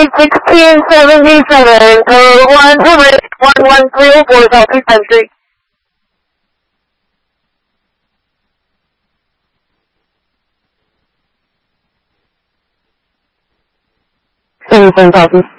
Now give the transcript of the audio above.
1677, code 1281134, Southeast 10th Street. 77 Southeast.